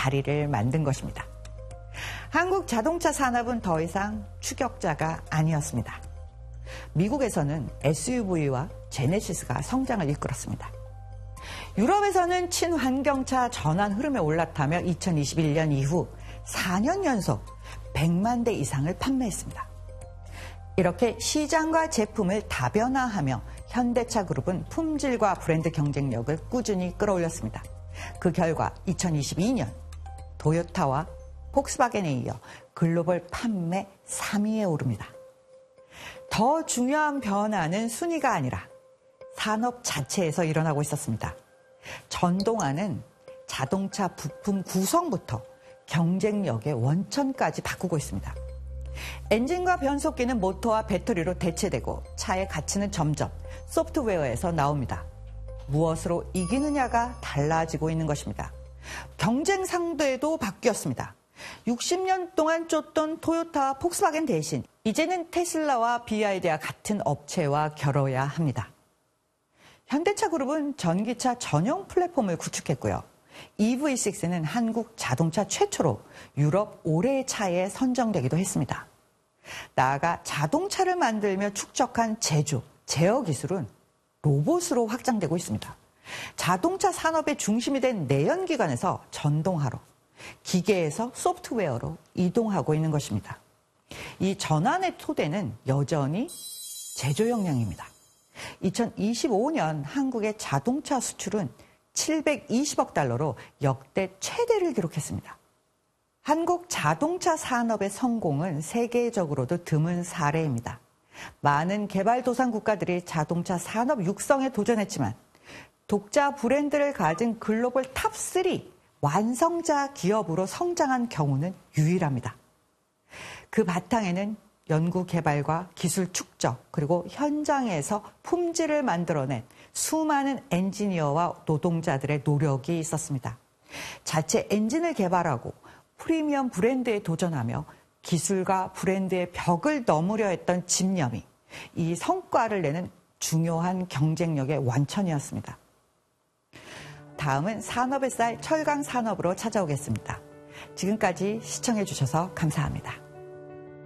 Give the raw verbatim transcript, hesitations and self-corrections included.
자리를 만든 것입니다. 한국 자동차 산업은 더 이상 추격자가 아니었습니다. 미국에서는 에스유브이와 제네시스가 성장을 이끌었습니다. 유럽에서는 친환경차 전환 흐름에 올라타며 이천이십일 년 이후 사 년 연속 백만 대 이상을 판매했습니다. 이렇게 시장과 제품을 다변화하며 현대차 그룹은 품질과 브랜드 경쟁력을 꾸준히 끌어올렸습니다. 그 결과 이천이십이 년 도요타와 폭스바겐에 이어 글로벌 판매 삼 위에 오릅니다. 더 중요한 변화는 순위가 아니라 산업 자체에서 일어나고 있었습니다. 전동화는 자동차 부품 구성부터 경쟁력의 원천까지 바꾸고 있습니다. 엔진과 변속기는 모터와 배터리로 대체되고 차의 가치는 점점 소프트웨어에서 나옵니다. 무엇으로 이기느냐가 달라지고 있는 것입니다. 경쟁 상대도 바뀌었습니다. 육십 년 동안 쫓던 토요타와 폭스바겐 대신 이제는 테슬라와 비와이디와 같은 업체와 겨뤄야 합니다. 현대차 그룹은 전기차 전용 플랫폼을 구축했고요. 이브이 식스는 한국 자동차 최초로 유럽 올해의 차에 선정되기도 했습니다. 나아가 자동차를 만들며 축적한 제조, 제어 기술은 로봇으로 확장되고 있습니다. 자동차 산업의 중심이 된 내연기관에서 전동화로, 기계에서 소프트웨어로 이동하고 있는 것입니다. 이 전환의 토대는 여전히 제조 역량입니다. 이천이십오 년 한국의 자동차 수출은 칠백이십억 달러로 역대 최대를 기록했습니다. 한국 자동차 산업의 성공은 세계적으로도 드문 사례입니다. 많은 개발도상 국가들이 자동차 산업 육성에 도전했지만 독자 브랜드를 가진 글로벌 탑삼 완성자 기업으로 성장한 경우는 유일합니다. 그 바탕에는 연구 개발과 기술 축적 그리고 현장에서 품질을 만들어낸 수많은 엔지니어와 노동자들의 노력이 있었습니다. 자체 엔진을 개발하고 프리미엄 브랜드에 도전하며 기술과 브랜드의 벽을 넘으려 했던 집념이 이 성과를 내는 중요한 경쟁력의 원천이었습니다. 다음은 산업의 쌀 철강 산업으로 찾아오겠습니다. 지금까지 시청해 주셔서 감사합니다.